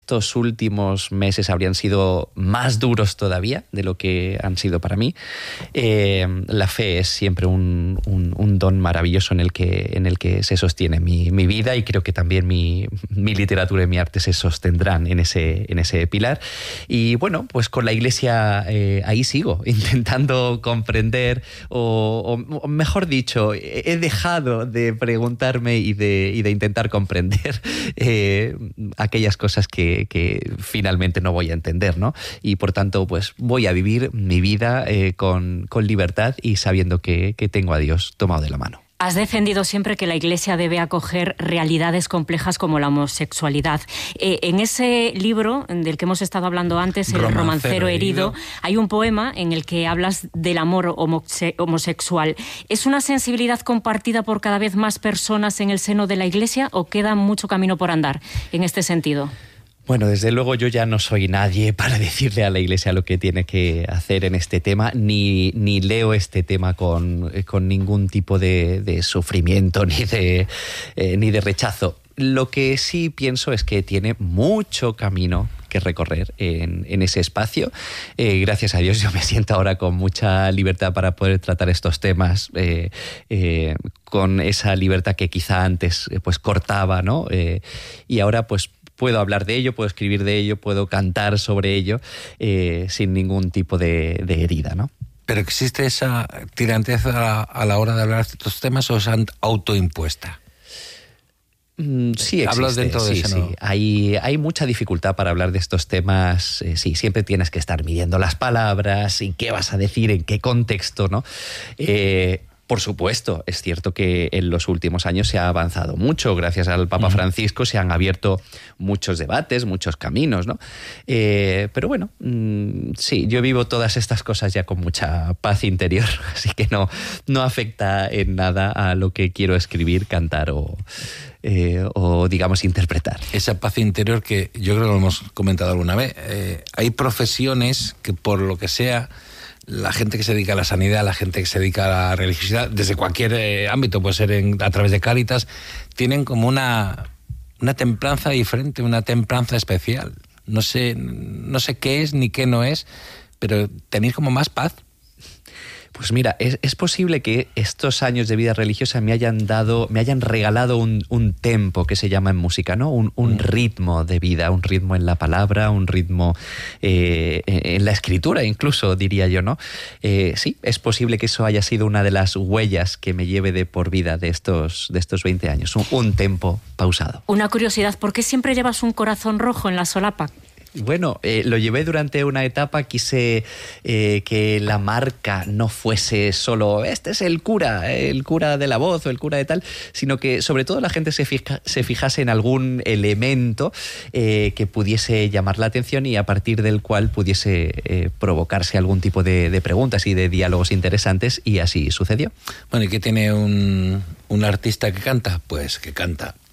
estos últimos meses habrían sido más duros todavía de lo que han sido para mí. La fe es siempre un don maravilloso en el que se sostiene mi vida, y creo que también mi literatura y mi arte se sostendrán en ese pilar. Y bueno, pues con la Iglesia ahí sigo, intentando comprender, o mejor dicho, he dejado de preguntarme y de intentar comprender aquellas cosas que finalmente no voy a entender, ¿no? Y por tanto, pues voy a vivir mi vida con libertad y sabiendo que tengo a Dios tomado de la mano. Has defendido siempre que la Iglesia debe acoger realidades complejas como la homosexualidad. En ese libro del que hemos estado hablando antes, El romancero herido, hay un poema en el que hablas del amor homosexual. ¿Es una sensibilidad compartida por cada vez más personas en el seno de la Iglesia o queda mucho camino por andar en este sentido? Bueno, desde luego yo ya no soy nadie para decirle a la Iglesia lo que tiene que hacer en este tema, ni leo este tema con ningún tipo de sufrimiento ni de rechazo. Lo que sí pienso es que tiene mucho camino que recorrer en ese espacio. Gracias a Dios yo me siento ahora con mucha libertad para poder tratar estos temas, con esa libertad que quizá antes pues cortaba, ¿no? Y ahora pues puedo hablar de ello, puedo escribir de ello, puedo cantar sobre ello sin ningún tipo de herida, ¿no? ¿Pero existe esa tirantez a la hora de hablar de estos temas o es autoimpuesta? Sí, existe. Hablas dentro de ese, ¿no? Sí. Hay mucha dificultad para hablar de estos temas. Sí, siempre tienes que estar midiendo las palabras y qué vas a decir, en qué contexto, ¿no? Por supuesto, es cierto que en los últimos años se ha avanzado mucho. Gracias al Papa Francisco se han abierto muchos debates, muchos caminos, ¿no? Pero bueno, sí, yo vivo todas estas cosas ya con mucha paz interior, así que no afecta en nada a lo que quiero escribir, cantar o digamos interpretar. Esa paz interior que yo creo que lo hemos comentado alguna vez. Hay profesiones que por lo que sea, la gente que se dedica a la sanidad, la gente que se dedica a la religiosidad, desde cualquier ámbito, puede ser a través de Cáritas, tienen como una templanza diferente, una templanza especial. No sé qué es ni qué no es, pero tenéis como más paz. Pues mira, es posible que estos años de vida religiosa me hayan regalado un tempo que se llama en música, ¿no? Un ritmo de vida, un ritmo en la palabra, un ritmo en la escritura incluso, diría yo, ¿no? Sí, es posible que eso haya sido una de las huellas que me lleve de por vida de estos 20 años, un tempo pausado. Una curiosidad, ¿por qué siempre llevas un corazón rojo en la solapa? Bueno, lo llevé durante una etapa, quise que la marca no fuese solo este es el cura de la voz o el cura de tal, sino que sobre todo la gente se fijase en algún elemento que pudiese llamar la atención y a partir del cual pudiese provocarse algún tipo de preguntas y de diálogos interesantes, y así sucedió. Bueno, ¿y qué tiene un artista que canta? Pues que canta